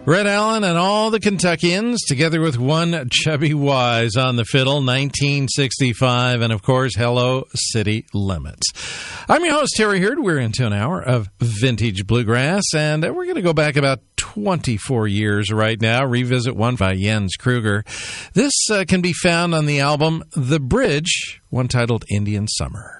Red Allen and all the Kentuckians, together with one Chubby Wise on the fiddle, 1965, and of course, Hello City Limits. I'm your host, Terry Hurd. We're into an hour of vintage bluegrass, and we're going to go back about 24 years right now, revisit one by Jens Kruger. This can be found on the album The Bridge, one titled Indian Summer.